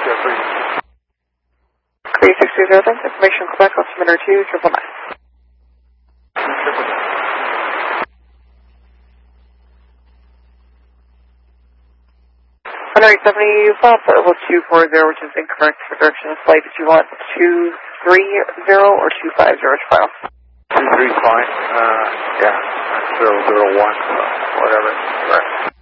Jeffrey. 3620, thanks. Information Quebec, altimeter 2999. Hundred 70, you filed for level 240, which is incorrect for direction of flight. Did you want 230 or 250 to file? 23 is fine. Yeah, 001, whatever. Right.